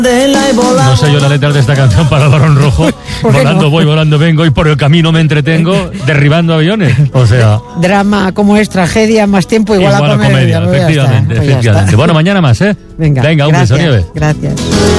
No sé yo la letra de esta canción para el Barón Rojo. Volando voy, volando vengo y por el camino me entretengo derribando aviones. O sea... Drama como es tragedia, más tiempo igual a comedia. Efectivamente. Bueno, mañana más, ¿eh? Venga, un beso, Nieves. Gracias.